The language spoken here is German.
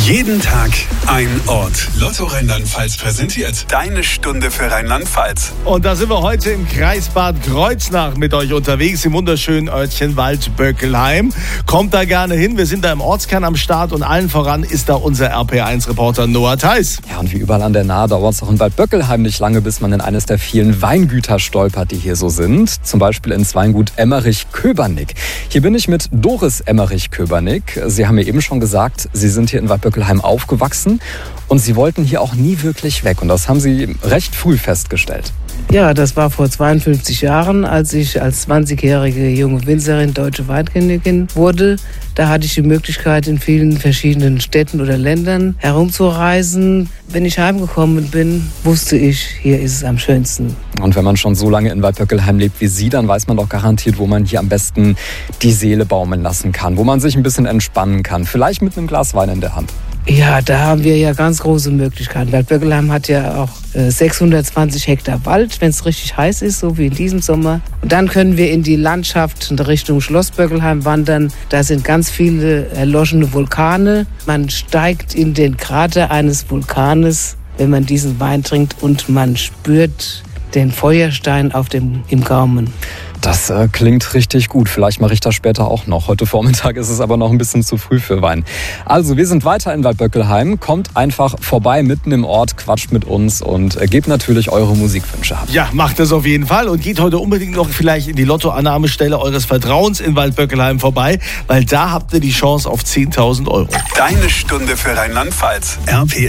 Jeden Tag ein Ort. Lotto Rheinland-Pfalz präsentiert deine Stunde für Rheinland-Pfalz. Und da sind wir heute im Kreis Bad Kreuznach mit euch unterwegs im wunderschönen Örtchen Waldböckelheim. Kommt da gerne hin, wir sind da im Ortskern am Start und allen voran ist da unser RPR1-Reporter Noah Theis. Ja, und wie überall an der Nahe dauert es auch in Waldböckelheim nicht lange, bis man in eines der vielen Weingüter stolpert, die hier so sind. Zum Beispiel ins Weingut Emmerich-Köbernick. Hier bin ich mit Doris Emmerich-Köbernick. Sie haben mir eben schon gesagt, Sie sind hier in Waldböckelheim aufgewachsen und Sie wollten hier auch nie wirklich weg. Und das haben Sie recht früh festgestellt. Ja, das war vor 52 Jahren, als ich als 20-jährige junge Winzerin deutsche Weinkönigin wurde. Da hatte ich die Möglichkeit, in vielen verschiedenen Städten oder Ländern herumzureisen. Wenn ich heimgekommen bin, wusste ich, hier ist es am schönsten. Und wenn man schon so lange in Waldböckelheim lebt wie Sie, dann weiß man doch garantiert, wo man hier am besten die Seele baumeln lassen kann, wo man sich ein bisschen entspannen kann, vielleicht mit einem Glas Wein in der Hand. Ja, da haben wir ja ganz große Möglichkeiten. Waldböckelheim hat ja auch 620 Hektar Wald, wenn es richtig heiß ist, so wie in diesem Sommer. Und dann können wir in die Landschaft in Richtung Schloss Böckelheim wandern. Da sind ganz viele erloschene Vulkane. Man steigt in den Krater eines Vulkanes, wenn man diesen Wein trinkt, und man spürt den Feuerstein im Gaumen. Das klingt richtig gut. Vielleicht mache ich das später auch noch. Heute Vormittag ist es aber noch ein bisschen zu früh für Wein. Also, wir sind weiter in Waldböckelheim. Kommt einfach vorbei mitten im Ort, quatscht mit uns und gebt natürlich eure Musikwünsche ab. Ja, macht das auf jeden Fall und geht heute unbedingt noch vielleicht in die Lottoannahmestelle eures Vertrauens in Waldböckelheim vorbei, weil da habt ihr die Chance auf 10.000 Euro. Deine Stunde für Rheinland-Pfalz. RPR.